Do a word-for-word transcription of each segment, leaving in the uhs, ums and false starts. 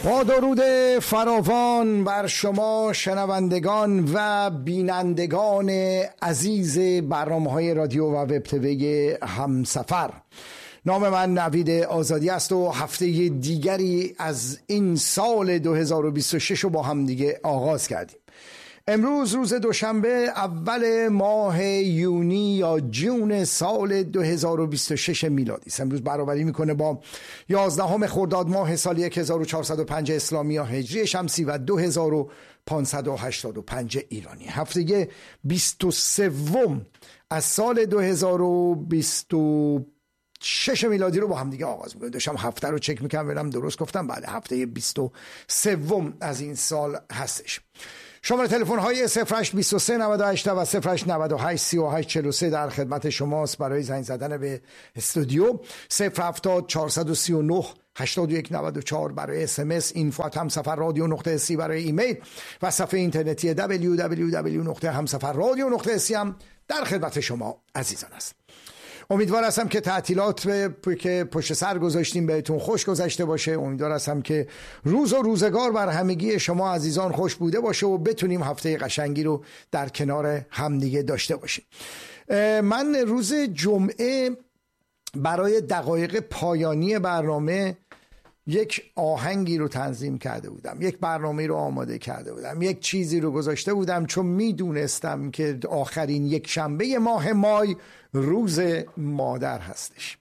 با درود فراوان بر شما شنوندگان و بینندگان عزیز برنامه‌های رادیو و وب تیوی همسفر. نام من نوید آزادی است و هفته دیگری از این سال دو هزار و بیست و شش رو با هم دیگه آغاز کردیم. امروز روز دوشنبه اول ماه یونی یا جون سال دو هزار و بیست و شش میلادی است. امروز برابری میکنه با یازدهم خرداد ماه سال هزار و چهارصد و پنج اسلامی یا هجری شمسی و دو هزار و پانصد و هشتاد و پنج ایرانی. هفته بیست و سه از سال دو هزار و بیست و شش میلادی رو با هم دیگه آغاز میکنیم. داشتم هفته رو چک میکنم ببینم درست گفتم. بله، هفته بیست و سه از این سال هستش. شماره تلفن های صفر هشت دو سه نود و هشت و صفر هشت نود و هشت سی و هشت چهل و سه در خدمت شماست برای زنگ زدن به استودیو. صفر هفتاد چهارصد و سی و نه هشتاد و یک نود و چهار برای اس ام اس، اینفو ات همسفر رادیو نقطه سی برای ایمیل و صفحه اینترنتی دبلیو دبلیو دبلیو نقطه همسفر رادیو نقطه سی هم در خدمت شما عزیزان است. امیدوار هستم که تعطیلات که پشت سر گذاشتیم بهتون خوش گذشته باشه. امیدوار هستم که روز و روزگار بر همگی شما عزیزان خوش بوده باشه و بتونیم هفته قشنگی رو در کنار همدیگه داشته باشیم. من روز جمعه برای دقایق پایانی برنامه یک آهنگی رو تنظیم کرده بودم، یک برنامه رو آماده کرده بودم، یک چیزی رو گذاشته بودم، چون میدونستم که آخرین یک شنبه ماه مای روز مادر هستش.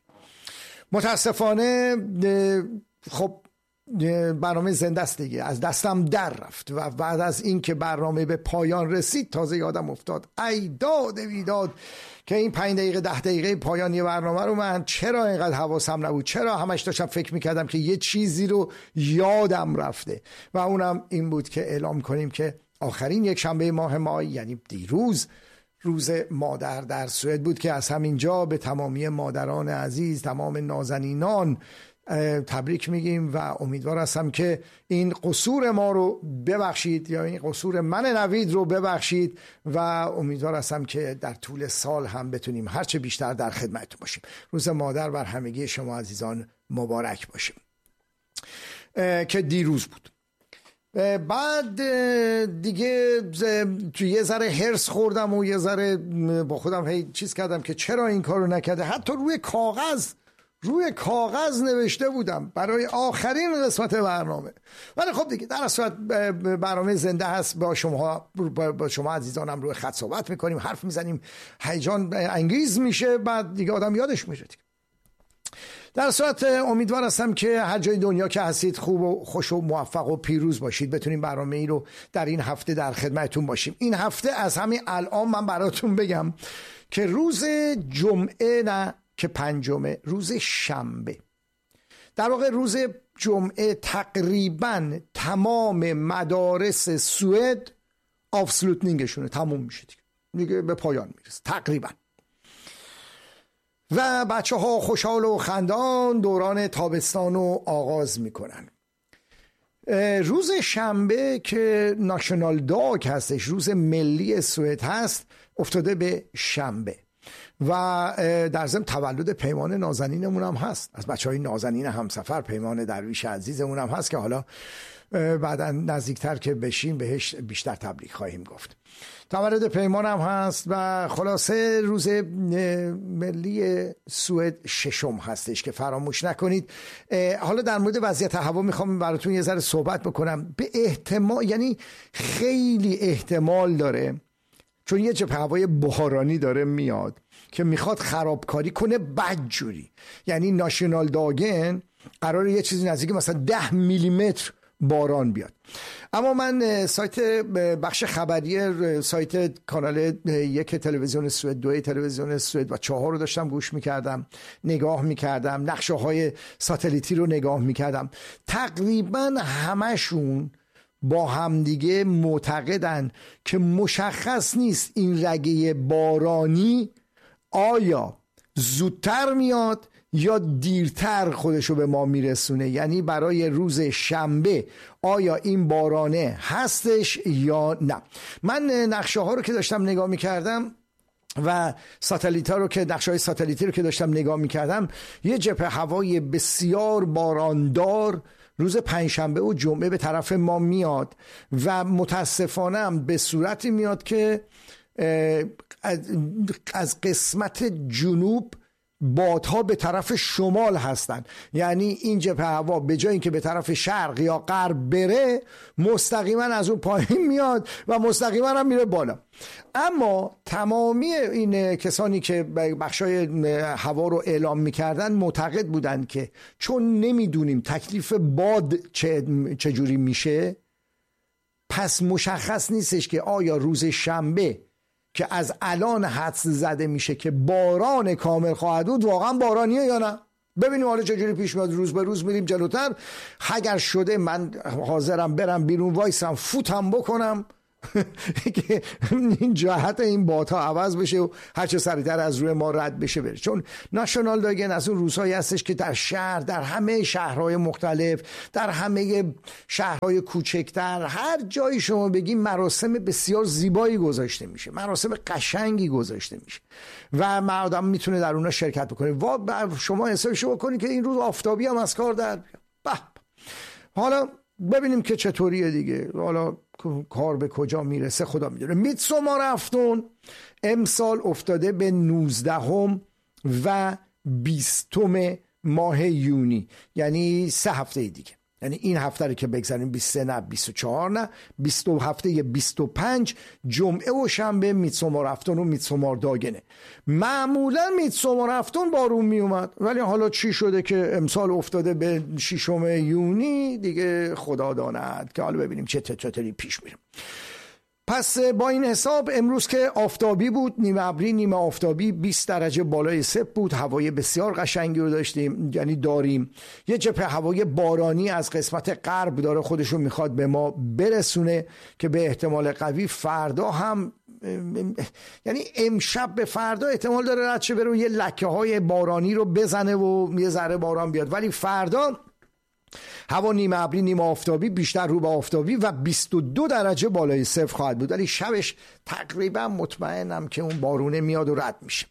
متاسفانه خب برنامه زنده است دیگه، از دستم در رفت و بعد از این که برنامه به پایان رسید تازه یادم افتاد ای داد ویداد که این پنج دقیقه ده دقیقه پایانی برنامه رو من چرا اینقدر حواسم نبود، چرا همش داشتم فکر میکردم که یه چیزی رو یادم رفته و اونم این بود که اعلام کنیم که آخرین یک شنبه ماه مای یعنی دیروز روز مادر در سوئد بود که از همینجا به تمامی مادران عزیز، تمام نازنینان تبریک میگیم و امیدوار هستم که این قصور ما رو ببخشید یا این قصور من نوید رو ببخشید و امیدوار هستم که در طول سال هم بتونیم هرچه بیشتر در خدمتتون باشیم. روز مادر بر همگی شما عزیزان مبارک باشه که دیروز بود. بعد دیگه تو یه ذره هرس خوردم و یه ذره با خودم هی چیز کردم که چرا این کارو نکرده. حتی روی کاغذ روی کاغذ نوشته بودم برای آخرین قسمت برنامه، ولی خب دیگه در صورت برنامه زنده هست، با شما با شما عزیزانم روی خط صحبت میکنیم، حرف میزنیم، هیجان انگیز میشه، بعد دیگه آدم یادش میره دیگه. در صورت امیدوار هستم که هر جای دنیا که هستید خوب و خوش و موفق و پیروز باشید، بتونیم برنامه ای رو در این هفته در خدمتتون باشیم. این هفته از همین الان من براتون بگم که روز جمعه نه که پنجمه، روز شنبه، در واقع روز جمعه تقریبا تمام مدارس سوئد آفسلوتنینگشونه تموم میشه دیگه, دیگه به پایان میرسه تقریبا و بچه ها خوشحال و خندان دوران تابستان رو آغاز میکنن. روز شنبه که ناشنال داگ هستش، روز ملی سوئد هست، افتاده به شنبه و در ضمن تولد پیمان نازنینمون هم هست، از بچه های نازنین همسفر پیمان درویش عزیزمون هم هست که حالا بعدا نزدیکتر که بشیم بهش بیشتر تبریک خواهیم گفت. تولد پیمان هم هست و خلاصه روز ملی سوئد ششم هستش که فراموش نکنید. حالا در مورد وضعیت هوا میخوام براتون یه ذره صحبت بکنم. به احتمال، یعنی خیلی احتمال داره، چون یه جبهه هوای بحرانی داره میاد که میخواد خرابکاری کنه بدجوری، یعنی ناشنال داگن قراره یه چیزی نزدیک مثلا ده میلیمتر باران بیاد. اما من سایت بخش خبری سایت کانال یک تلویزیون سوئد، دو تلویزیون سوئد و چهار رو داشتم گوش میکردم، نگاه میکردم، نقشه های ساتلیتی رو نگاه میکردم. تقریبا همشون با همدیگه معتقدن که مشخص نیست این رگه بارانی آیا زودتر میاد یا دیرتر خودشو به ما میرسونه، یعنی برای روز شنبه آیا این بارانه هستش یا نه. من نقشه ها رو که داشتم نگاه میکردم و ساتلیت ها رو که نقشه‌های ساتلیتی رو که داشتم نگاه میکردم، یه جبهه هوای بسیار باراندار روز پنجشنبه و جمعه به طرف ما میاد و متاسفانه هم به صورتی میاد که از قسمت جنوب بادها به طرف شمال هستن. یعنی این جبهه هوا به جای اینکه به طرف شرق یا غرب بره، مستقیما از اون پایین میاد و مستقیما هم میره بالا. اما تمامی این کسانی که بخشای هوا رو اعلام میکردن معتقد بودن که چون نمیدونیم تکلیف باد چجوری میشه، پس مشخص نیستش که آیا روز شنبه که از الان حدس زده میشه که باران کامل خواهد بود واقعا بارانیه یا نه. ببینیم حالا چجوری پیش میاد. روز به روز میریم جلوتر. اگر شده من حاضرم برم بیرون وایسم فوتم بکنم که این جهت این بادها عوض بشه و هرچه سریعتر از روی ما رد بشه بره. چون ناشونال داگن از اون روزهایی هستش که در شهر، در همه شهرهای مختلف، در همه شهرهای کوچکتر، هر جایی شما بگیم مراسم بسیار زیبایی گذاشته میشه، مراسم قشنگی گذاشته میشه و آدم میتونه در اونها شرکت بکنه. و شما حسابش بکنید که این روز آفتابی هم از کار در به. حالا ببینیم که چطوریه دیگه، حالا کار به کجا میرسه خدا میدونه. میتسومار افتون امسال افتاده به نوزدهم و بیستم ماه یونی، یعنی سه هفته دیگه. یعنی این هفته رو که بگذاریم بیست و سه نه بیست و چهار نه بیست هفته بیست و پنج جمعه و شنبه میتسومار افتون و میتسومار داگنه. معمولا میتسومار افتون بارون می اومد، ولی حالا چی شده که امسال افتاده به ششم یونی دیگه خدا داند که حالا ببینیم چه چطوری پیش میریم. پس با این حساب امروز که آفتابی بود، نیمه ابری نیمه آفتابی، بیست درجه بالای صفر بود، هوای بسیار قشنگی رو داشتیم، یعنی داریم. یه جبهه هوای بارانی از قسمت غرب داره خودشو میخواد به ما برسونه که به احتمال قوی فردا هم، یعنی امشب به فردا احتمال داره رد شه بره و یه لکه های بارانی رو بزنه و یه ذره باران بیاد، ولی فردا هوا نیمه ابری نیمه آفتابی، بیشتر رو به آفتابی و بیست و دو درجه بالای صفر خواهد بود، ولی شبش تقریبا مطمئنم که اون بارونه میاد و رد میشه.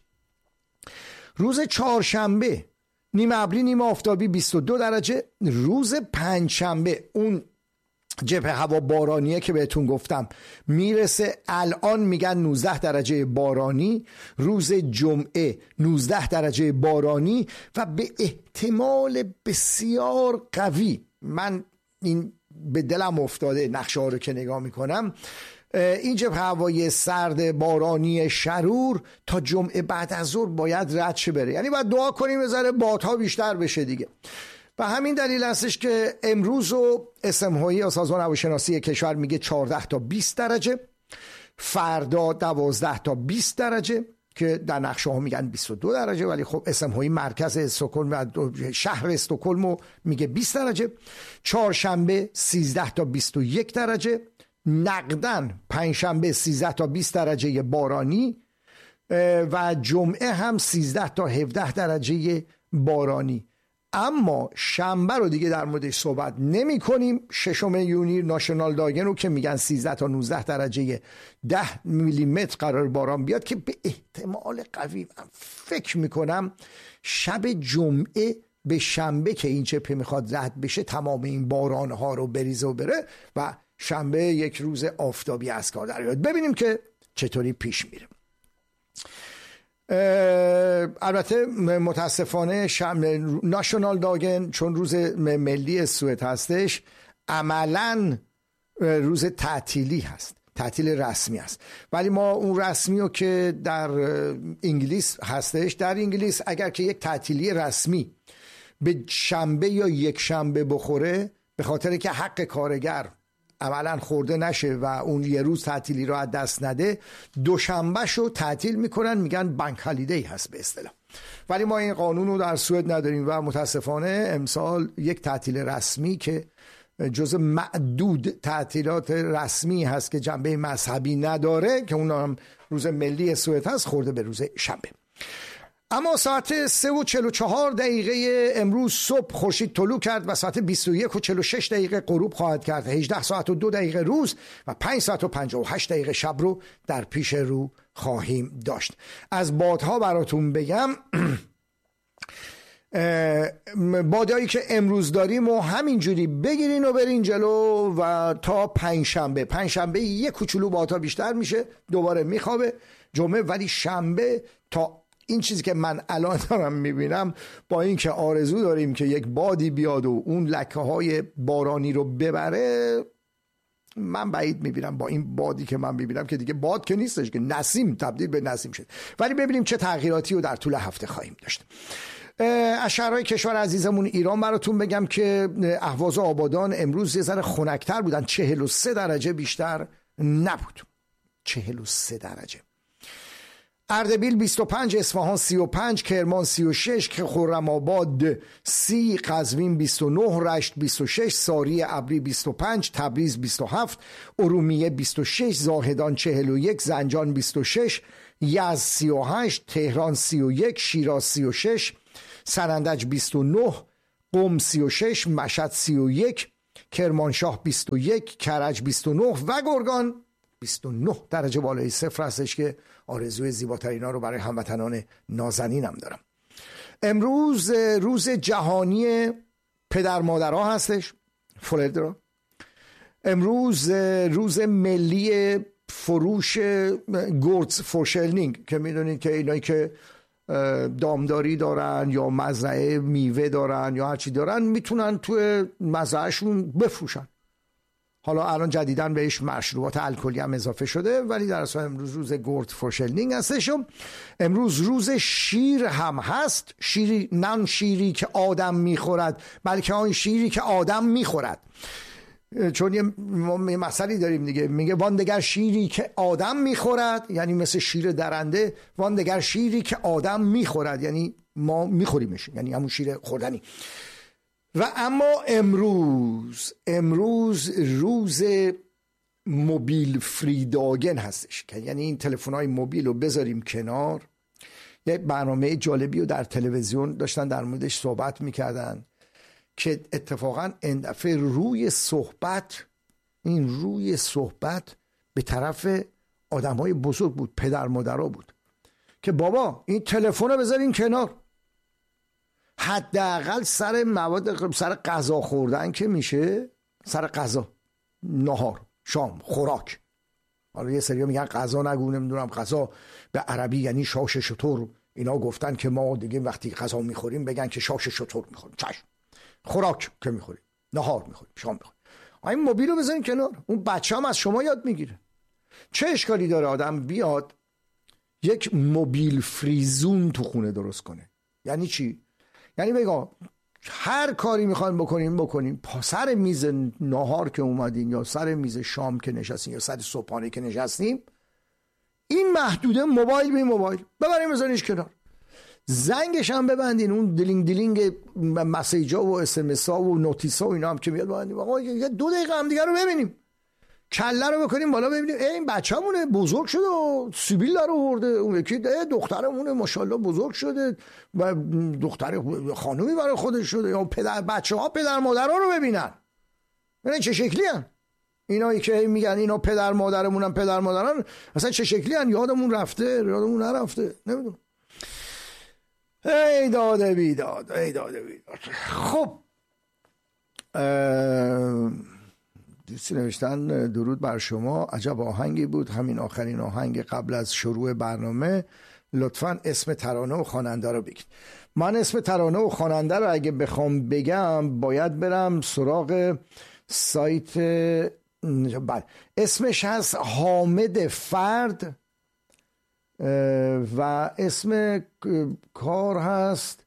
روز چهارشنبه نیمه ابری نیمه آفتابی بیست و دو درجه. روز پنجشنبه اون جبهه هوا بارانیه که بهتون گفتم میرسه، الان میگن نوزده درجه بارانی. روز جمعه نوزده درجه بارانی و به احتمال بسیار قوی، من این به دلم افتاده نقشه ها رو که نگاه میکنم، این جبهه هوای سرد بارانی شرور تا جمعه بعد از ظهر باید رد شه بره. یعنی باید دعا کنیم بذاره بادها بیشتر بشه دیگه. و همین دلیل هستش که امروز و اسمهایی یا سازمان هواشناسی کشور میگه چهارده تا بیست درجه، فردا دوازده تا بیست درجه که در نقشه ها میگن بیست و دو درجه، ولی خب اسمهایی مرکز استکهلم و شهر استکهلم میگه بیست درجه. چهارشنبه سیزده تا بیست و یک درجه، نقدن پنجشنبه سیزده تا بیست درجه بارانی و جمعه هم سیزده تا هفده درجه بارانی. اما شنبه رو دیگه در موردش صحبت نمی کنیم. ششم یونی ناشونال داگن رو که میگن سیزده تا نوزده درجه ده میلیمتر قرار باران بیاد که به احتمال قوی من فکر میکنم شب جمعه به شنبه که این جبهه میخواد رد بشه تمام این باران ها رو بریزه و بره و شنبه یک روز آفتابی از کار در بیاد. ببینیم که چطوری پیش میره. البته متاسفانه ناشونال داگن چون روز ملی سوئد هستش عملاً روز تعطیلی هست، تعطیل رسمی هست، ولی ما اون رسمی رو که در انگلیس هستش، در انگلیس اگر که یک تعطیلی رسمی به شنبه یا یک شنبه بخوره به خاطر که حق کارگر عملا خورده نشه و اون یه روز تعطیلی رو از دست نده، دوشنبه شو تعطیل میکنن، میگن بانک هالیدی هست به اصطلاح. ولی ما این قانون رو در سوئد نداریم و متاسفانه امسال یک تعطیل رسمی که جز معدود تعطیلات رسمی هست که جنبه مذهبی نداره که اون هم روز ملی سوئد هست، خورده به روز شنبه. اما ساعت سه و چهل و چهار دقیقه امروز صبح خورشید طلوع کرد و ساعت بیست و یک و چهل و شش دقیقه غروب خواهد کرد. هجده ساعت و دو دقیقه روز و پنج ساعت و پنجاه و هشت دقیقه شب رو در پیش رو خواهیم داشت. از بادها براتون بگم بادایی که امروز داریم و همینجوری بگیرین و برین جلو و تا پنجشنبه پنجشنبه یک کوچولو بادها بیشتر میشه، دوباره میخوابه جمعه، ولی شنبه تا این چیزی که من الان دارم میبینم، با اینکه آرزو داریم که یک بادی بیاد و اون لکه های بارانی رو ببره، من بعید میبینم با این بادی که من میبینم که دیگه باد که نیستش که نسیم تبدیل به نسیم شد. ولی ببینیم چه تغییراتی رو در طول هفته خواهیم داشت. از شهرهای کشور عزیزمون ایران براتون بگم که اهواز و آبادان امروز یه ذره خنک‌تر بودن، چهل و سه درجه بیشتر نبود، چهل و سه درجه. اردبیل بیست و پنج، اصفهان سی و پنج، کرمان سی و شش، خرم آباد سی، قزوین بیست و نه، رشت بیست و شش، ساری ابری بیست و پنج، تبریز بیست و هفت، ارومیه بیست و شش، زاهدان چهل و یک، زنجان بیست و شش، یزد سی و هشت، تهران سی و یک، شیراز سی و شش، سنندج بیست و نه، قم سی و شش، مشهد سی و یک، کرمانشاه بیست و یک، کرج بیست و نه و گرگان بیست و نه درجه بالای صفر هستش که آرزوی زیباترینا رو برای هموطنان نازنینم دارم. امروز روز جهانی پدر مادرها هستش، فولدرا. امروز روز ملی فروش گورتس فورشلنینگ که میدونید که اینایی که دامداری دارن یا مزرعه میوه دارن یا هرچی دارن میتونن توی مزرعهشون بفروشن. حالا الان جدیدن بهش مشروبات الکلی هم اضافه شده، ولی در اصل امروز روز گورت فورشلنینگ هستش. امروز روز شیر هم هست، شیری نه شیری که آدم میخورد بلکه آن شیری که آدم میخورد، چون یه مسئله داریم دیگه، میگه واندگر شیری که آدم میخورد یعنی مثل شیر درنده، واندگر شیری که آدم میخورد یعنی ما میخوریمش، یعنی همون شیر خوردنی. و اما امروز امروز روز موبیل فریداگن هستش که یعنی این تلفن‌های موبیل رو بذاریم کنار. یک برنامه جالبی رو در تلویزیون داشتن در موردش صحبت میکردن که اتفاقا این دفعه روی صحبت این روی صحبت به طرف آدم‌های بزرگ بود، پدر مادرها بود که بابا این تلفن رو بذارین کنار، حداقل سر مواد سر غذا خوردن که میشه، سر غذا، نهار، شام، خوراک. حالا یه سری میگن غذا نگو، نمیدونم غذا به عربی یعنی شاش شتر، اینا گفتن که ما دیگه وقتی غذا میخوریم بگن که شاش شتر میخوریم. چشم، خوراک که میخوریم، نهار میخوریم، شام میخوریم. این موبیل رو بزنین کنار، اون بچه هم از شما یاد میگیره. چه اشکالی داره آدم بیاد یک موبیل فریزون تو خونه درست کنه؟ یعنی چی؟ یعنی بگم هر کاری میخوایم بکنیم بکنیم، سر میز نهار که اومدین یا سر میز شام که نشستین یا سر صبحانه که نشستیم، این محدوده موبایل به موبایل ببریم بزنیش کنار، زنگش هم ببندین، اون دلینگ دلینگ مسیجا و اس ام اس ها و نوتیس ها و اینا هم که میاد ببندیم. آقا یه دو دقیقه هم دیگه رو ببینیم، کله رو بکنیم بالا ببینیم این بچه‌مونه بزرگ شده و سیبیل در آورده، اون یکی دخترمونه ماشاءالله بزرگ شده و دختر خانومی برای خودش شده، یا پدر بچه‌ها پدر مادرها رو ببینن ببین چه شکلی ان. اینایی که میگن اینا پدر مادرمونن پدر مادران اصلا چه شکلی ان، یادمون رفته یادمون نرفته نمیدونم. ای داده بیداد ای داده بیداد. خب دوستی نوشتن درود بر شما، عجب آهنگی بود، همین آخرین آهنگ قبل از شروع برنامه، لطفاً اسم ترانه و خواننده رو بگید. من اسم ترانه و خواننده رو اگه بخوام بگم باید برم سراغ سایت، بله اسمش هست حامد فرد و اسم کار هست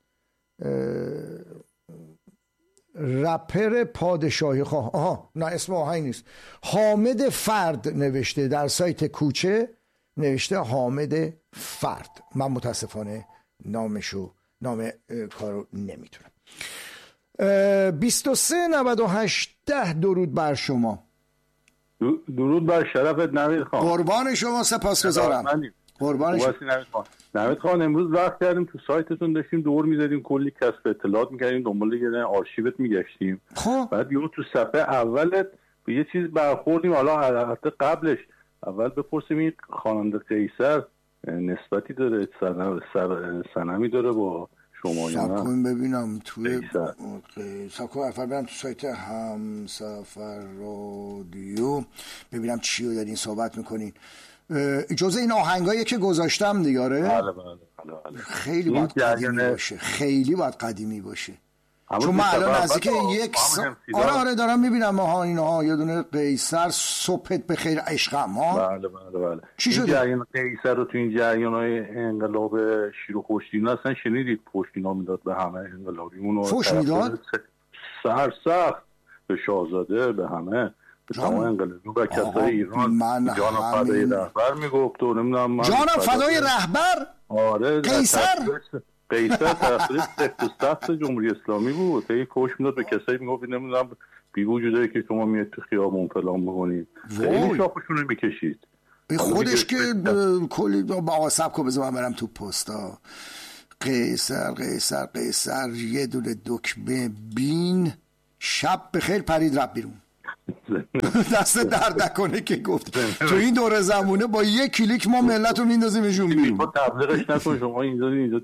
رپر پادشاهی خواه. آها نه اسم آهنگ نیست، حامد فرد نوشته در سایت کوچه، نوشته حامد فرد. من متاسفانه نامشو نام کارو نمیتونم. بیست و سه نود و هشت درود بر شما. درود بر شرفت نوید خان. قربان شما، سپاسگزارم. قربان شما نوید خان. نوید خان امروز وقت کردیم تو سایتتون داشتیم دور می‌زدیم، کلی کسب اطلاعات می‌کردیم، دنبال یه آرشیوت می‌گشتیم. خب بعد یهو تو صفحه اولت به یه چیز برخوردیم، حالا حتی قبلش اول بپرسیم این خواننده قیصر نسبتی داره، سنمی داره با شما یا نه؟ سب ببینم توی سب کن افر برم تو سایت همسفر رادیو ببینم چی رو دارین صحبت میکنین. جزء این آهنگایی که گذاشتم دیگاره. بله بله بله بله. خیلی باید قدیمی باشه، خیلی باید قدیمی باشه، چون من الان نزدیک یک سال آره آره دارم میبینم ها اینها. یه دونه قیصر صبحت بخیر عشقم ها. بله بله بله. چی شده؟ جریان قیصر رو تو این جریان‌های انقلاب شیر و خشکین اصلا شنیدید؟ پشتینا میداد به همه انقلابیون، فوش میداد سرسخت به شاهزاده، به همه، به تمام انقلابیون و کسای ایران. جانم فدای رهبر میگفت و نمیدونم جانم فدای رهبر. آره قیصر قیصر تحصیل سخت و سخت جمهوری اسلامی بود. هی فوش میداد به کسایی میگفت نمیدونم بی وجوده که شما میاد تو خیابون فلان میکنید. خیلی شاخشون رو میکشید. خودش که کلی با عصب کو بذار من برم تو پستا. قیصر قیصر قیصر یه دونه دکمه بین، شب بخیر پرید رفت بیرون. دست درد نکنه که گفت تو این دوره زمونه با یک کلیک ما ملت رو میندازیمشون بیرون. ما تبلیغش نکن شما اینجا اینجا.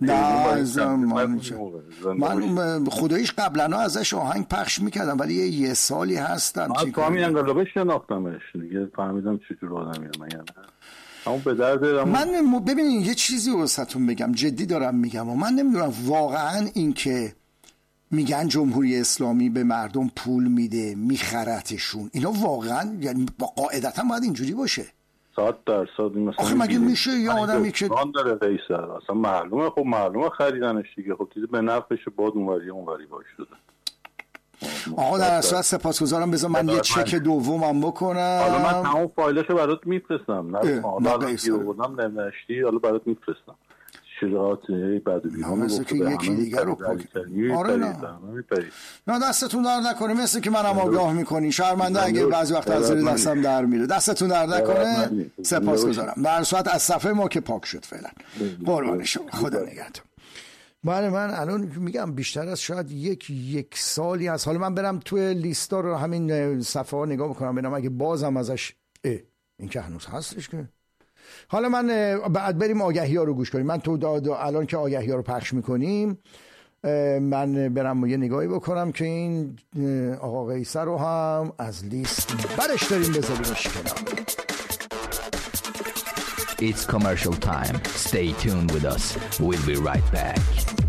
من من خداییش قبلا ازش آهنگ پخش میکردم ولی یه, یه سالی هستم من تو همین انقلابه شناختمش دیگه، فهمیدم چطور آدمیه. من یعنی اما به درد من ببینید یه چیزی واسهتون بگم، جدی دارم میگم و من نمیدونم واقعا این که میگن جمهوری اسلامی به مردم پول میده میخرتشون، اینا واقعا یعنی با قاعدتا باید اینجوری باشه؟ صد درصد. مثلا آخه مگه میشه یه آدمی که نان داره قیصر اصلا معلومه، خب معلومه خریدنش دیگه، خب دیگه به نفعش باد اونوری اونوری باش شده. آقا در اصل سپاسگزارم، بذار من یه چک دومم بکنم. حالا من تمام فایلاشو برات میفرستم. نه حالا گیر آوردم نمیشتی، حالا برات میفرستم. شجاعت بدوی ها مثل که یکی دیگر رو پاک. آره نه نه دستتون درد نکنه، مثل که منم آگاه میکنی شرمنده اگه بعضی وقت از زیر دستم در میره. دستتون درد نکنه، سپاسگزارم. در صورت از صفحه ما که پاک شد فعلا. قربان شما، خدا نگهدار. بله من الان میگم بیشتر از شاید یک یک سالی از حالا من برم توی لیستا رو همین صفحه ها نگاه بکنم ببینم اگه بازم ازش اه این که هنوز هستش که. حالا من بعد بریم آگهی ها رو گوش کنیم. من تو داد الان که آگهی ها رو پخش میکنیم من برم یه نگاهی بکنم که این آقا قیصر رو هم از لیست برش داریم بذاریمش کنار. It's commercial time. Stay tuned with us. We'll be right back.